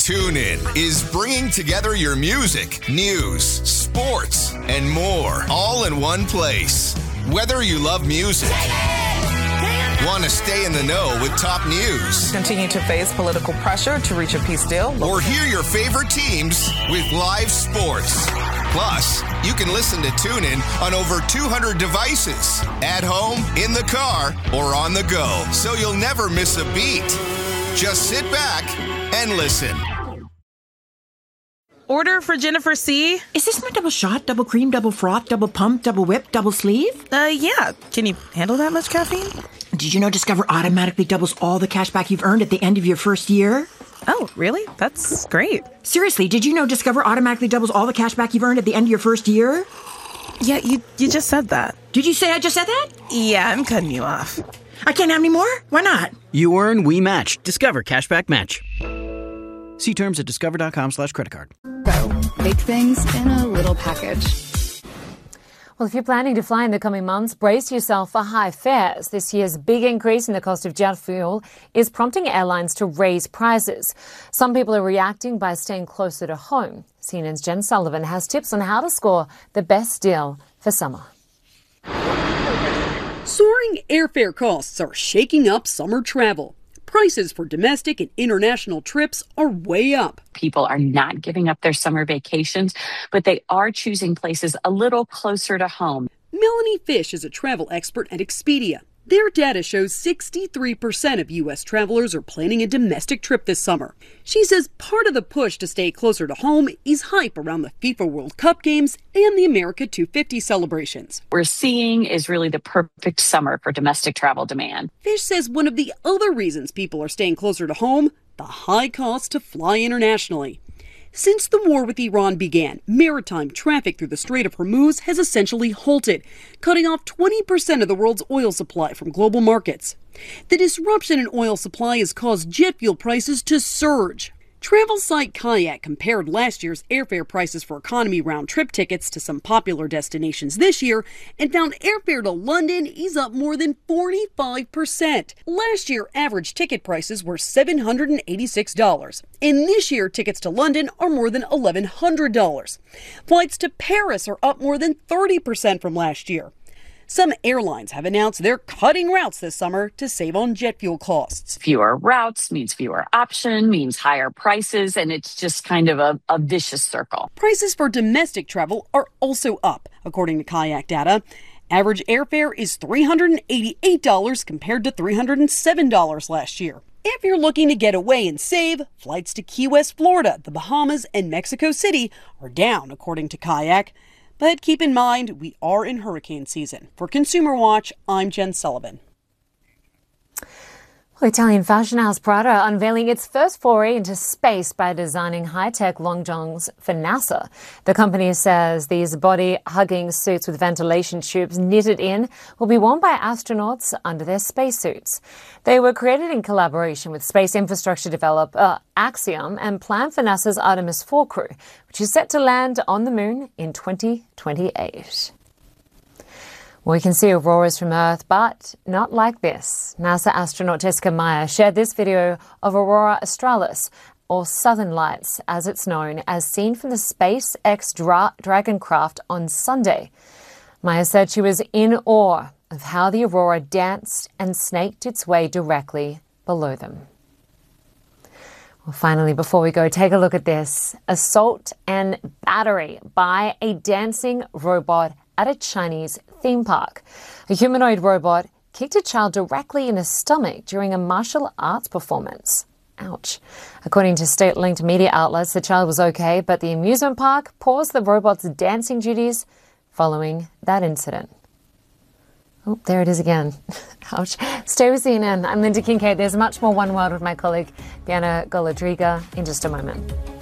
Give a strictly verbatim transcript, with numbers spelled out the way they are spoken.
TuneIn is bringing together your music, news, sports, and more all in one place. Whether you love music, want to stay in the know with top news, continue to face political pressure to reach a peace deal, or hear your favorite teams with live sports. Plus, you can listen to TuneIn on over two hundred devices, at home, in the car, or on the go, so you'll never miss a beat. Just sit back and listen. Order for Jennifer C. Is this my double shot, double cream, double froth, double pump, double whip, double sleeve? Uh, yeah. Can you handle that much caffeine? Did you know Discover automatically doubles all the cash back you've earned at the end of your first year? Oh, really? That's great. Seriously, did you know Discover automatically doubles all the cash back you've earned at the end of your first year? Yeah, you, you just said that. Did you say I just said that? Yeah, I'm cutting you off. I can't have any more? Why not? You earn, we match. Discover Cashback Match. See terms at discover.com slash credit card. So, big things in a little package. Well, if you're planning to fly in the coming months, brace yourself for high fares. This year's big increase in the cost of jet fuel is prompting airlines to raise prices. Some people are reacting by staying closer to home. C N N's Jen Sullivan has tips on how to score the best deal for summer. Soaring airfare costs are shaking up summer travel. Prices for domestic and international trips are way up. People are not giving up their summer vacations, but they are choosing places a little closer to home. Melanie Fish is a travel expert at Expedia. Their data shows sixty-three percent of U S travelers are planning a domestic trip this summer. She says part of the push to stay closer to home is hype around the FIFA World Cup games and the America two fifty celebrations. We're seeing is really the perfect summer for domestic travel demand. Fish says one of the other reasons people are staying closer to home, the high cost to fly internationally. Since the war with Iran began, maritime traffic through the Strait of Hormuz has essentially halted, cutting off twenty percent of the world's oil supply from global markets. The disruption in oil supply has caused jet fuel prices to surge. Travel site Kayak compared last year's airfare prices for economy round-trip tickets to some popular destinations this year and found airfare to London is up more than forty-five percent. Last year, average ticket prices were seven hundred eighty-six dollars, and this year, tickets to London are more than eleven hundred dollars. Flights to Paris are up more than thirty percent from last year. Some airlines have announced they're cutting routes this summer to save on jet fuel costs. Fewer routes means fewer option, means higher prices, and it's just kind of a, a vicious circle. Prices for domestic travel are also up, according to Kayak data. Average airfare is three hundred eighty-eight dollars compared to three hundred seven dollars last year. If you're looking to get away and save, flights to Key West, Florida, the Bahamas, and Mexico City are down, according to Kayak. But keep in mind, we are in hurricane season. For Consumer Watch, I'm Jen Sullivan. Well, Italian fashion house Prada unveiling its first foray into space by designing high-tech long johns for NASA. The company says these body-hugging suits with ventilation tubes knitted in will be worn by astronauts under their spacesuits. They were created in collaboration with space infrastructure developer Axiom and planned for NASA's Artemis four crew, which is set to land on the moon in twenty twenty-eight. We can see auroras from Earth, but not like this. NASA astronaut Jessica Meyer shared this video of Aurora Australis, or Southern Lights, as it's known, as seen from the SpaceX Dra- Dragon craft on Sunday. Meyer said she was in awe of how the aurora danced and snaked its way directly below them. Well, finally, before we go, take a look at this. Assault and battery by a dancing robot at a Chinese theme park. A humanoid robot kicked a child directly in the stomach during a martial arts performance. Ouch. According to state-linked media outlets, the child was okay, but the amusement park paused the robot's dancing duties following that incident. Oh, there it is again. Ouch. Stay with C N N. I'm Linda Kincaid. There's much more One World with my colleague, Diana Golodriga, in just a moment.